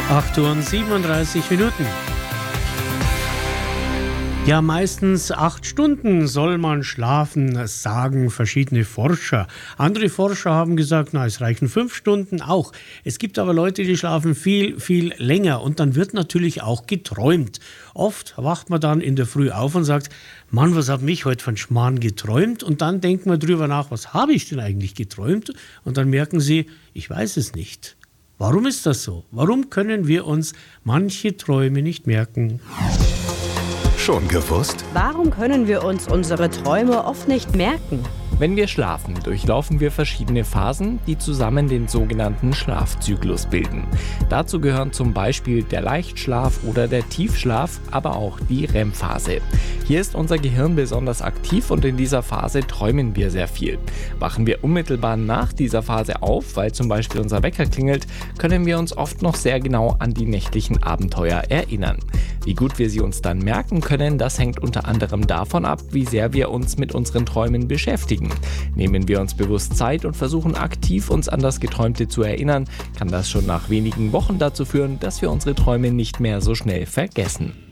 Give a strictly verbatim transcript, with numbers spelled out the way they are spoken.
acht Uhr und siebenunddreißig Minuten. Ja, meistens acht Stunden soll man schlafen, sagen verschiedene Forscher. Andere Forscher haben gesagt, na, es reichen fünf Stunden auch. Es gibt aber Leute, die schlafen viel, viel länger. Und dann wird natürlich auch geträumt. Oft wacht man dann in der Früh auf und sagt, Mann, was habe ich heute von Schmarrn geträumt? Und dann denkt man drüber nach, was habe ich denn eigentlich geträumt? Und dann merken sie, ich weiß es nicht. Warum ist das so? Warum können wir uns manche Träume nicht merken? Schon gewusst? Warum können wir uns unsere Träume oft nicht merken? Wenn wir schlafen, durchlaufen wir verschiedene Phasen, die zusammen den sogenannten Schlafzyklus bilden. Dazu gehören zum Beispiel der Leichtschlaf oder der Tiefschlaf, aber auch die R E M-Phase. Hier ist unser Gehirn besonders aktiv und in dieser Phase träumen wir sehr viel. Wachen wir unmittelbar nach dieser Phase auf, weil zum Beispiel unser Wecker klingelt, können wir uns oft noch sehr genau an die nächtlichen Abenteuer erinnern. Wie gut wir sie uns dann merken können, das hängt unter anderem davon ab, wie sehr wir uns mit unseren Träumen beschäftigen. Nehmen wir uns bewusst Zeit und versuchen aktiv uns an das Geträumte zu erinnern, kann das schon nach wenigen Wochen dazu führen, dass wir unsere Träume nicht mehr so schnell vergessen.